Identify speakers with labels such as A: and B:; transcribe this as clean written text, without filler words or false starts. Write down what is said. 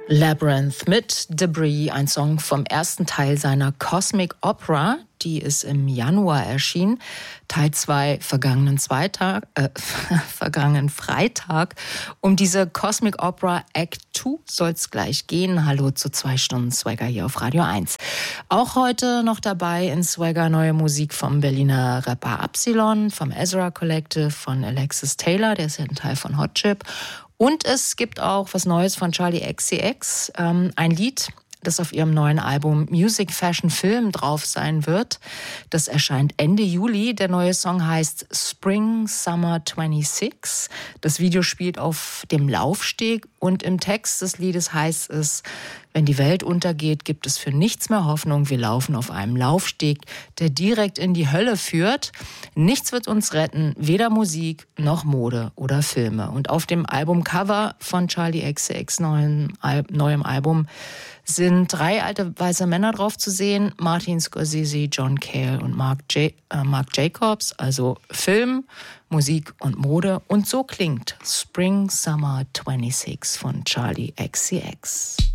A: Labyrinth mit Debris, ein Song vom ersten Teil seiner Cosmic Opera, die ist im Januar erschienen. Teil 2 vergangenen Freitag. Um diese Cosmic Opera Act 2 soll es gleich gehen. Hallo zu 2 Stunden Swagger hier auf Radio 1. Auch heute noch dabei in Swagger neue Musik vom Berliner Rapper Absilon, vom Ezra Collective, von Alexis Taylor, der ist ja ein Teil von Hot Chip. Und es gibt auch was Neues von Charli XCX, ein Lied, das auf ihrem neuen Album Music, Fashion, Film drauf sein wird. Das erscheint Ende Juli. Der neue Song heißt Spring Summer 26. Das Video spielt auf dem Laufsteg und im Text des Liedes heißt es: Wenn die Welt untergeht, gibt es für nichts mehr Hoffnung. Wir laufen auf einem Laufsteg, der direkt in die Hölle führt. Nichts wird uns retten, weder Musik noch Mode oder Filme. Und auf dem Albumcover von Charli XCX neuem Album sind 3 alte weiße Männer drauf zu sehen: Martin Scorsese, John Cale und Marc Jacobs. Also Film, Musik und Mode. Und so klingt Spring Summer 26 von Charli XCX.